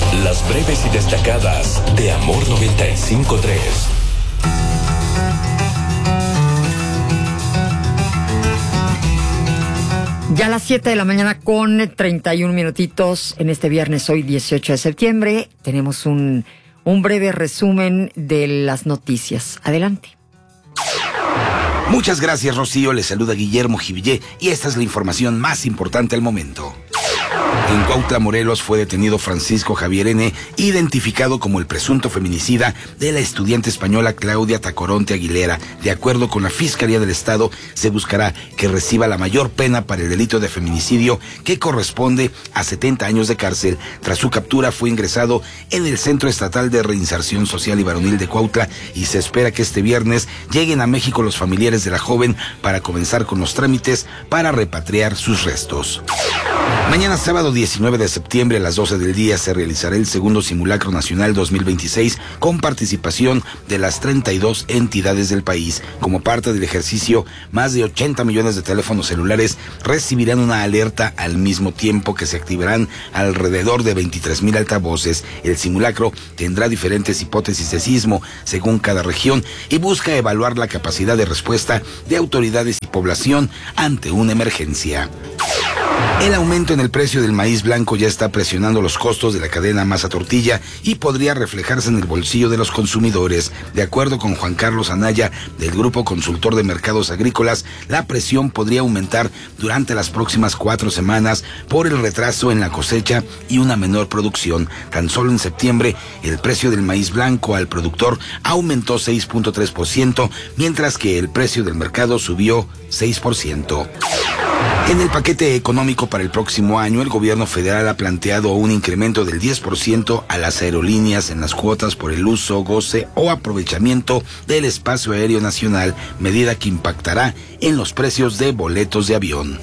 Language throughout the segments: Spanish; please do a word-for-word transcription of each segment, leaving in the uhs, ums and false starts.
Las breves y destacadas de Amor noventa y cinco punto tres. Ya a las siete de la mañana con treinta y un minutitos en este viernes, hoy dieciocho de septiembre, tenemos un, un breve resumen de las noticias. Adelante. Muchas gracias, Rocío. Les saluda Guillermo Jivillé y esta es la información más importante al momento. En Cuautla, Morelos, fue detenido Francisco Javier N., identificado como el presunto feminicida de la estudiante española Claudia Tacoronte Aguilera. De acuerdo con la Fiscalía del Estado, se buscará que reciba la mayor pena para el delito de feminicidio, que corresponde a setenta años de cárcel. Tras su captura, fue ingresado en el Centro Estatal de Reinserción Social y Varonil de Cuautla y se espera que este viernes lleguen a México los familiares de la joven para comenzar con los trámites para repatriar sus restos. Mañana sábado diecinueve de septiembre a las doce del día se realizará el segundo Simulacro Nacional dos mil veintiséis con participación de las treinta y dos entidades del país. Como parte del ejercicio, más de ochenta millones de teléfonos celulares recibirán una alerta al mismo tiempo que se activarán alrededor de veintitrés mil altavoces. El simulacro tendrá diferentes hipótesis de sismo según cada región y busca evaluar la capacidad de respuesta de autoridades y población ante una emergencia. El aumento en el precio del maíz blanco ya está presionando los costos de la cadena masa-tortilla y podría reflejarse en el bolsillo de los consumidores. De acuerdo con Juan Carlos Anaya, del Grupo Consultor de Mercados Agrícolas, la presión podría aumentar durante las próximas cuatro semanas por el retraso en la cosecha y una menor producción. Tan solo en septiembre, el precio del maíz blanco al productor aumentó seis punto tres por ciento, mientras que el precio del mercado subió seis por ciento. En el paquete económico para el próximo año, el gobierno federal ha planteado un incremento del diez por ciento a las aerolíneas en las cuotas por el uso, goce o aprovechamiento del espacio aéreo nacional, medida que impactará en los precios de boletos de avión.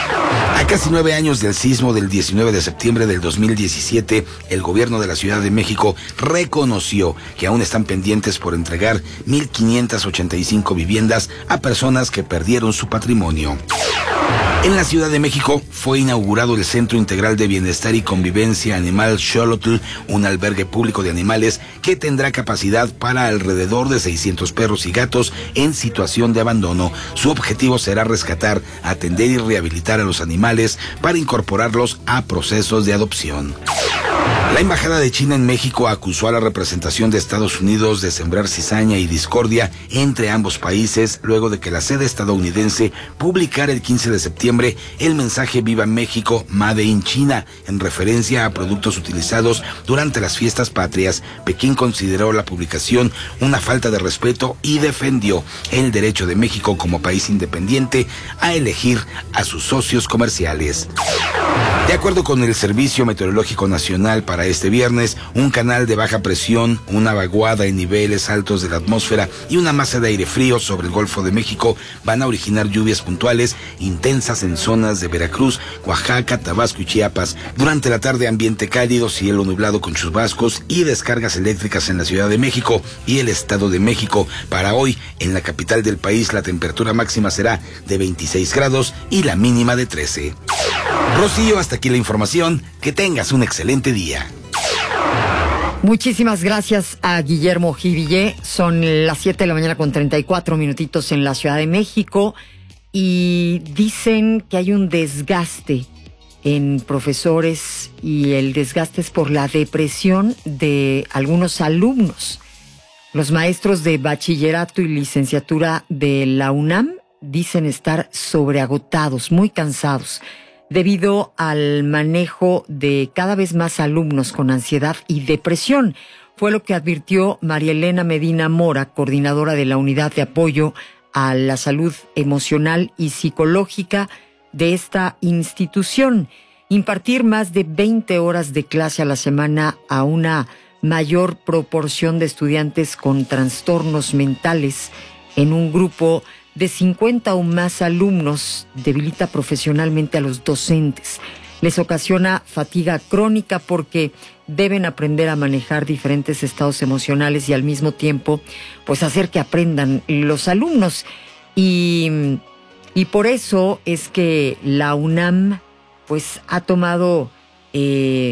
A casi nueve años del sismo del diecinueve de septiembre del dos mil diecisiete, el gobierno de la Ciudad de México reconoció que aún están pendientes por entregar mil quinientas ochenta y cinco viviendas a personas que perdieron su patrimonio. En la Ciudad de México fue inaugurado el Centro Integral de Bienestar y Convivencia Animal Xolotl, un albergue público de animales que tendrá capacidad para alrededor de seiscientos perros y gatos en situación de abandono. Su objetivo será rescatar, atender y rehabilitar a los animales para incorporarlos a procesos de adopción. La Embajada de China en México acusó a la representación de Estados Unidos de sembrar cizaña y discordia entre ambos países luego de que la sede estadounidense publicara el quince de septiembre el mensaje Viva México Made in China en referencia a productos utilizados durante las fiestas patrias. Pekín consideró la publicación una falta de respeto y defendió el derecho de México como país independiente a elegir a sus socios comerciales. De acuerdo con el Servicio Meteorológico Nacional, para este viernes, un canal de baja presión, una vaguada en niveles altos de la atmósfera y una masa de aire frío sobre el Golfo de México van a originar lluvias puntuales intensas en zonas de Veracruz, Oaxaca, Tabasco y Chiapas. Durante la tarde, ambiente cálido, cielo nublado con chubascos y descargas eléctricas en la Ciudad de México y el Estado de México. Para hoy, en la capital del país, la temperatura máxima será de veintiséis grados y la mínima de trece. Rocío, hasta aquí la información. Que tengas un excelente día. Muchísimas gracias a Guillermo Jivillé. Son las siete de la mañana con treinta y cuatro minutitos en la Ciudad de México y dicen que hay un desgaste en profesores y el desgaste es por la depresión de algunos alumnos. Los maestros de bachillerato y licenciatura de la UNAM dicen estar sobreagotados, muy cansados, debido al manejo de cada vez más alumnos con ansiedad y depresión. Fue lo que advirtió María Elena Medina Mora, coordinadora de la Unidad de Apoyo a la Salud Emocional y Psicológica de esta institución. Impartir más de veinte horas de clase a la semana a una mayor proporción de estudiantes con trastornos mentales en un grupo de cincuenta o más alumnos debilita profesionalmente a los docentes. Les ocasiona fatiga crónica porque deben aprender a manejar diferentes estados emocionales y al mismo tiempo pues hacer que aprendan los alumnos. Y, y por eso es que la UNAM pues ha tomado eh,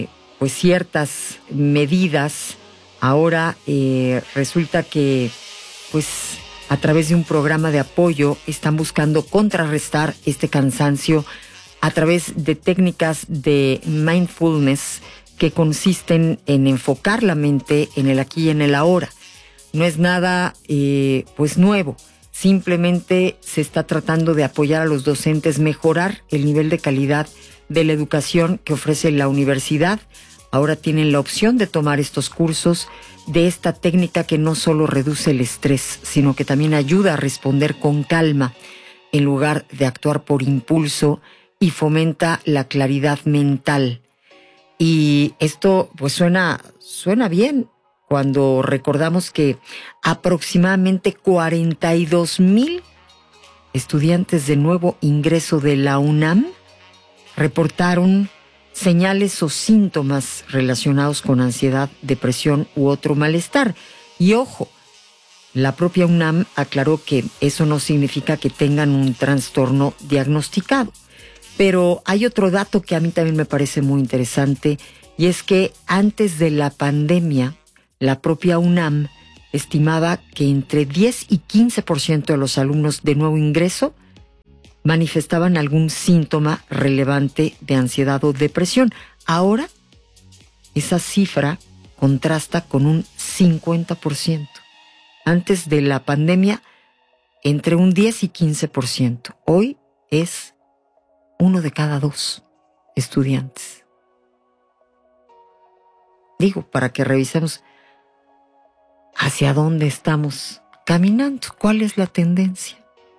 pues ciertas medidas, ahora eh, resulta que pues a través de un programa de apoyo están buscando contrarrestar este cansancio a través de técnicas de mindfulness que consisten en enfocar la mente en el aquí y en el ahora. No es nada eh, pues nuevo, simplemente se está tratando de apoyar a los docentes, mejorar el nivel de calidad de la educación que ofrece la universidad. Ahora tienen la opción de tomar estos cursos de esta técnica que no solo reduce el estrés, sino que también ayuda a responder con calma en lugar de actuar por impulso y fomenta la claridad mental. Y esto pues suena, suena bien cuando recordamos que aproximadamente cuarenta y dos mil estudiantes de nuevo ingreso de la UNAM reportaron señales o síntomas relacionados con ansiedad, depresión u otro malestar. Y ojo, la propia UNAM aclaró que eso no significa que tengan un trastorno diagnosticado. Pero hay otro dato que a mí también me parece muy interesante, y es que antes de la pandemia, la propia UNAM estimaba que entre diez y quince por ciento de los alumnos de nuevo ingreso manifestaban algún síntoma relevante de ansiedad o depresión. Ahora, esa cifra contrasta con un cincuenta por ciento. Antes de la pandemia, entre un diez y quince por ciento. Hoy es uno de cada dos estudiantes. Digo, para que revisemos hacia dónde estamos caminando, cuál es la tendencia.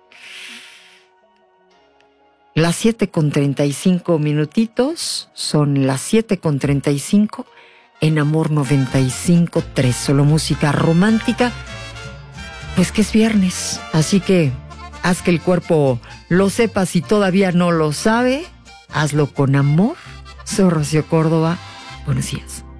Las siete con treinta y cinco minutitos, son las siete con treinta y cinco en Amor noventa y cinco punto tres, solo música romántica, pues que es viernes, así que haz que el cuerpo lo sepa. Si todavía no lo sabe, hazlo con amor. Soy Rocío Córdoba, buenos días.